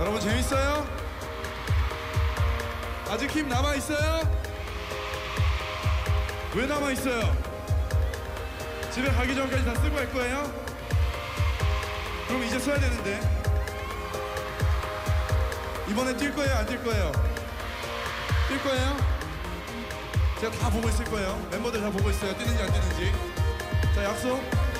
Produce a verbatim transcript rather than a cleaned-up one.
여러분 재밌어요? 아직 힘 남아있어요? 왜 남아있어요? 집에 가기 전까지 다 쓰고 갈 거예요? 그럼 이제 써야 되는데. 이번에 뛸 거예요? 안 뛸 거예요? 뛸 거예요? 제가 다 보고 있을 거예요. 멤버들 다 보고 있어요. 뛰는지 안 뛰는지. 자, 약속.